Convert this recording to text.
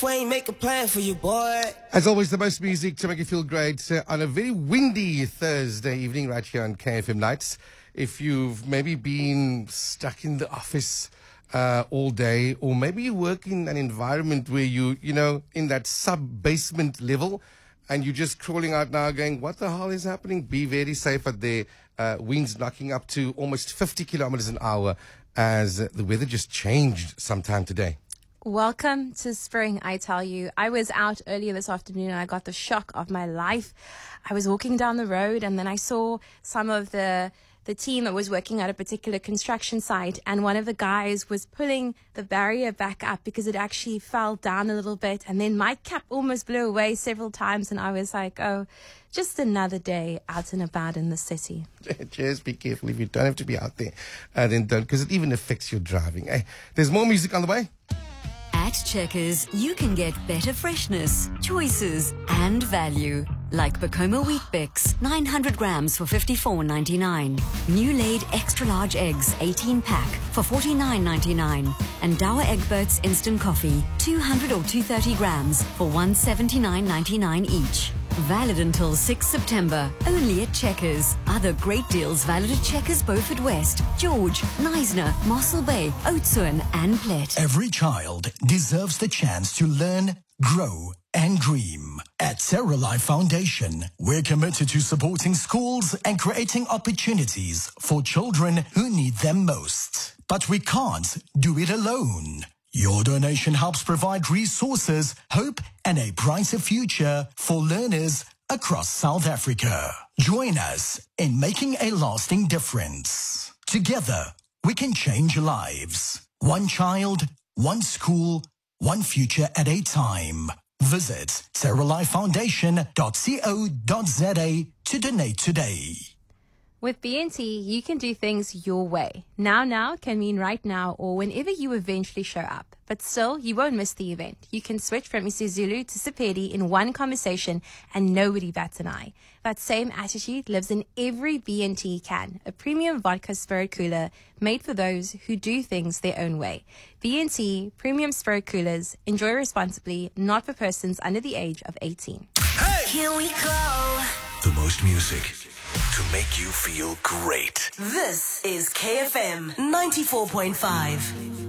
Wayne, make a plan for you, boy. As always, the most music to make you feel great on a very windy Thursday evening right here on KFM Nights. If you've maybe been stuck in the office all day, or maybe you work in an environment where you know, in that sub-basement level, and you're just crawling out now going, what the hell is happening? Be very safe out there. Winds knocking up to almost 50 kilometers an hour as the weather just changed sometime today. Welcome to spring, I tell you. I was out earlier this afternoon and I got the shock of my life. I was walking down the road and then I saw some of the team that was working at a particular construction site, and one of the guys was pulling the barrier back up because it actually fell down a little bit, and then my cap almost blew away several times, and I was like, oh, just another day out and about in the city. Just be careful. If you don't have to be out there, then don't, because it even affects your driving. Hey, there's more music on the way. At Checkers, you can get better freshness, choices, and value. Like Bacoma Wheat Bix, 900 grams for $54.99. New laid extra large eggs, 18 pack for $49.99. And Dower Egberts instant coffee, 200 or 230 grams for $179.99 each. Valid until 6 September, only at Checkers. Other great deals valid at Checkers Beaufort West, George, Knysna, Mossel Bay, Oudtshoorn and Plet. Every child deserves the chance to learn, grow and dream. At Terra Life Foundation, we're committed to supporting schools and creating opportunities for children who need them most. But we can't do it alone. Your donation helps provide resources, hope, and a brighter future for learners across South Africa. Join us in making a lasting difference. Together, we can change lives. One child, one school, one future at a time. Visit terralifefoundation.co.za to donate today. With BNT, you can do things your way. Now can mean right now or whenever you eventually show up. But still, you won't miss the event. You can switch from isiZulu to Sepedi in one conversation and nobody bats an eye. That same attitude lives in every BNT can, a premium vodka spirit cooler made for those who do things their own way. BNT Premium Spirit Coolers. Enjoy responsibly, not for persons under the age of 18. Hey! Here we go. The most music to make you feel great. This is KFM 94.5.